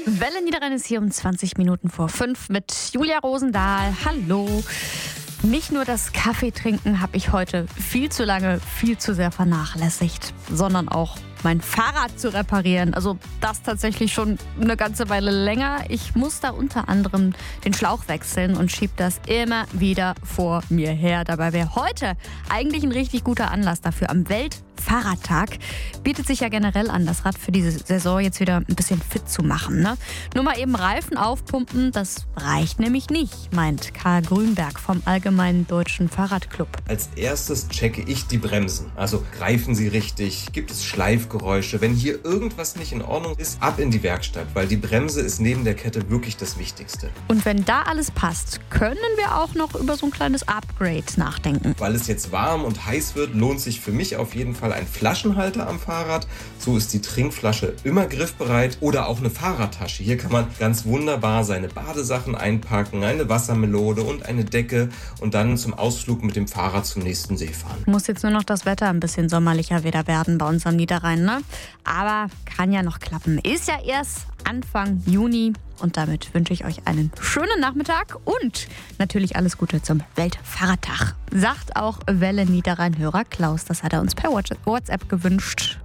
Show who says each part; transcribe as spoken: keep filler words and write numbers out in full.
Speaker 1: Welle Niederrhein ist hier um zwanzig Minuten vor fünf mit Julia Rosendahl. Hallo. Nicht nur das Kaffeetrinken habe ich heute viel zu lange, viel zu sehr vernachlässigt, sondern auch mein Fahrrad zu reparieren. Also das tatsächlich schon eine ganze Weile länger. Ich muss da unter anderem den Schlauch wechseln und schiebe das immer wieder vor mir her. Dabei wäre heute eigentlich ein richtig guter Anlass dafür. Am Weltfahrradtag bietet sich ja generell an, das Rad für diese Saison jetzt wieder ein bisschen fit zu machen. Ne? Nur mal eben Reifen aufpumpen, das reicht nämlich nicht, meint Karl Grünberg vom Allgemeinen Deutschen Fahrradclub.
Speaker 2: Als erstes checke ich die Bremsen. Also greifen sie richtig? Gibt es Schleifgeräusche? Wenn hier irgendwas nicht in Ordnung ist, ab in die Werkstatt, weil die Bremse ist neben der Kette wirklich das Wichtigste.
Speaker 1: Und wenn da alles passt, können wir auch noch über so ein kleines Upgrade nachdenken.
Speaker 2: Weil es jetzt warm und heiß wird, lohnt sich für mich auf jeden Fall ein Flaschenhalter am Fahrrad. So ist die Trinkflasche immer griffbereit oder auch eine Fahrradtasche. Hier kann man ganz wunderbar seine Badesachen einpacken, eine Wassermelone und eine Decke und dann zum Ausflug mit dem Fahrrad zum nächsten See fahren.
Speaker 1: Muss jetzt nur noch das Wetter ein bisschen sommerlicher wieder werden bei uns am Niederrhein, ne? Aber kann ja noch klappen. Ist ja erst Anfang Juni und damit wünsche ich euch einen schönen Nachmittag und natürlich alles Gute zum Weltfahrradtag. Sagt auch Welle Niederrhein-Hörer Klaus, das hat er uns per WhatsApp gewünscht.